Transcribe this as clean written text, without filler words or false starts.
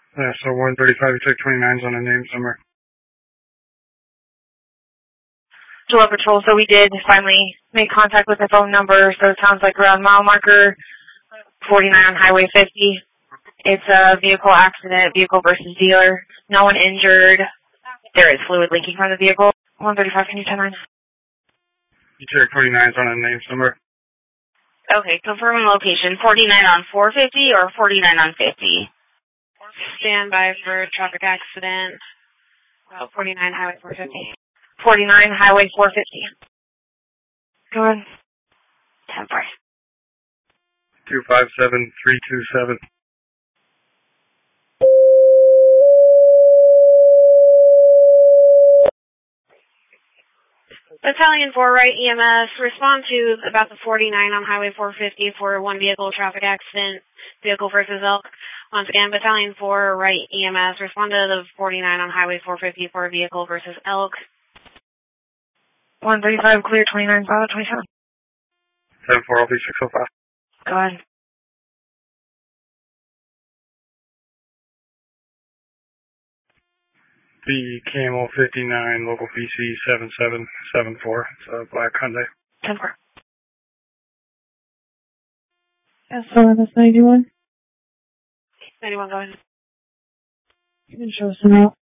Yeah, so 135, you took 29s on a name somewhere. Door Patrol, so we did finally make contact with the phone number, so it sounds like around mile marker 49 on Highway 50. It's a vehicle accident, vehicle versus dealer. No one injured. There is fluid leaking from the vehicle. 135, can you 10-9? You took 29s on a name somewhere. Okay, confirming location. 49 on 450 or 49 on 50? Stand by for traffic accident. 49 Highway 450. 49 Highway 450. Go ahead. 10-4. 257327. Battalion 4 Right EMS, respond to about the 49 on Highway 450 for one vehicle traffic accident, vehicle versus elk. Once again, Battalion 4 Right EMS, respond to the 49 on Highway 450 for a vehicle versus elk. 135 clear, 29 Bravo 27. 10-4, I'll be 605. Go ahead. The KMO 59, local PC 7774. It's a black Hyundai. 10-4. SLMS 91. 91, go ahead. You can show us them out.